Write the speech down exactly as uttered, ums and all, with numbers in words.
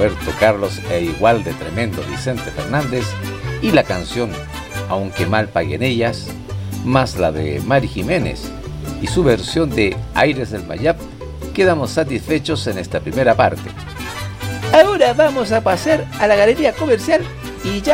Roberto Carlos e igual de tremendo Vicente Fernández, y la canción Aunque mal paguen ellas, más la de Mari Jiménez y su versión de Aires del Mayab, quedamos satisfechos en esta primera parte. Ahora vamos a pasar a la galería comercial y ya